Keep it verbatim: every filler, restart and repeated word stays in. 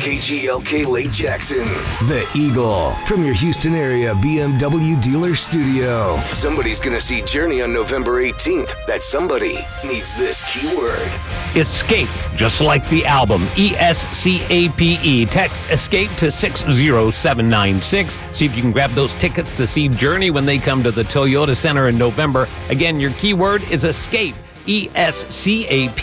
K G L K Lake Jackson. The Eagle from your Houston area B M W dealer studio. Somebody's going to see Journey on November eighteenth. That somebody needs this keyword. Escape, just like the album. E S C A P E. Text ESCAPE to six zero seven nine six. See if you can grab those tickets to see Journey when they come to the Toyota Center in November. Again, your keyword is escape. E S C A P E.